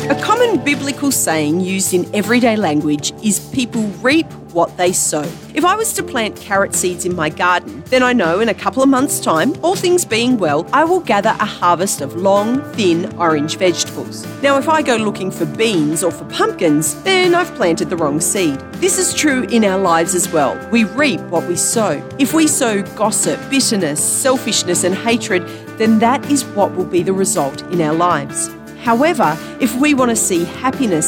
A common biblical saying used in everyday language is people reap what they sow. If I was to plant carrot seeds in my garden, then I know in a couple of months' time, all things being well, I will gather a harvest of long, thin, orange vegetables. Now, if I go looking for beans or for pumpkins, then I've planted the wrong seed. This is true in our lives as well. We reap what we sow. If we sow gossip, bitterness, selfishness, and hatred, then that is what will be the result in our lives. However, if we want to see happiness